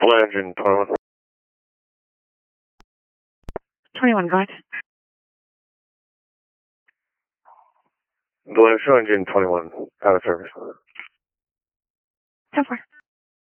Delay engine 21. 21, go ahead. Delay show engine 21, out of service. 10-4.